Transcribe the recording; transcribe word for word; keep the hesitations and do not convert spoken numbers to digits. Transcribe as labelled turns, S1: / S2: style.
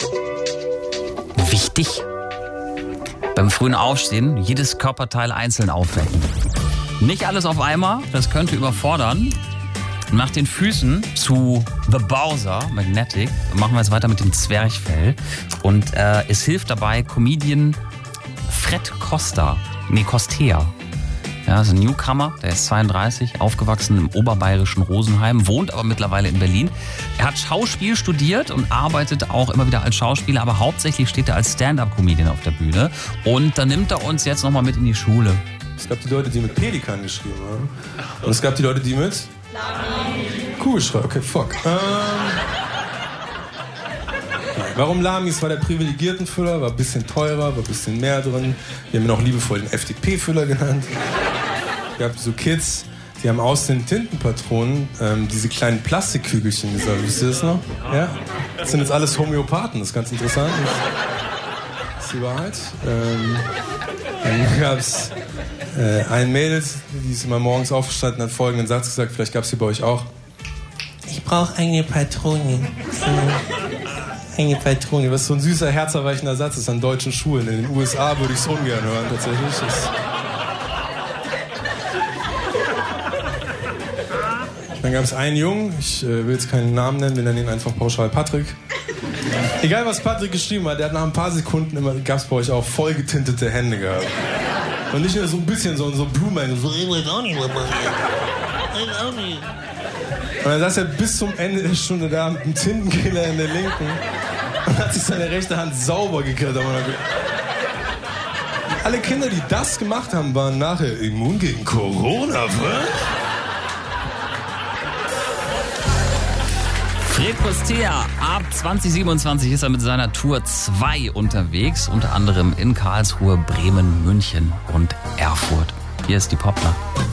S1: Wichtig. Beim frühen Aufstehen jedes Körperteil einzeln aufwecken. Nicht alles auf einmal, das könnte überfordern. Nach den Füßen zu The Bowser Magnetic machen wir jetzt weiter mit dem Zwerchfell. Und äh, es hilft dabei Comedian Fred Costa, nee Costea. Ja, ist ein Newcomer, der ist zweiunddreißig, aufgewachsen im oberbayerischen Rosenheim, wohnt aber mittlerweile in Berlin. Er hat Schauspiel studiert und arbeitet auch immer wieder als Schauspieler, aber hauptsächlich steht er als Stand-up-Comedian auf der Bühne. Und da nimmt er uns jetzt nochmal mit in die Schule.
S2: Es gab die Leute, die mit Pelikan geschrieben haben. Und es gab die Leute, die mit Lami. Kugelschreiber, okay, fuck. Ähm, warum Lamis? War der Privilegiertenfüller, war ein bisschen teurer, war ein bisschen mehr drin. Wir haben ihn auch liebevoll den F D P-Füller genannt. Es gab so Kids, die haben aus den Tintenpatronen ähm, diese kleinen Plastikkügelchen gesagt. Wisst ihr das noch? Ja? Das sind jetzt alles Homöopathen, das ist ganz interessant. Das ist die Wahrheit. Ähm, dann gab es äh, ein Mädel, die ist immer morgens aufgestanden und hat folgenden Satz gesagt, vielleicht gab es die bei euch auch. Ich brauche eine Patrone. Eine Patrone. Was so ein süßer, herzerweichender Satz ist an deutschen Schulen. In den U S A würde ich es ungern hören, tatsächlich. Das Dann gab es einen Jungen, ich äh, will jetzt keinen Namen nennen, wir nennen ihn einfach pauschal Patrick. Egal, was Patrick geschrieben hat, der hat nach ein paar Sekunden immer, gab es bei euch auch voll getintete Hände gehabt. Und nicht nur so ein bisschen, so, so Blumen. So, ich weiß auch nicht, was passiert. Ich weiß auch nicht. Und dann saß er bis zum Ende der Stunde da mit einem Tintenkiller in der linken und hat sich seine rechte Hand sauber gekehrt. Alle Kinder, die das gemacht haben, waren nachher immun gegen Corona, was?
S1: Fred Costea, ab zwanzig siebenundzwanzig ist er mit seiner Tour zwei unterwegs, unter anderem in Karlsruhe, Bremen, München und Erfurt. Hier ist die Popnacht.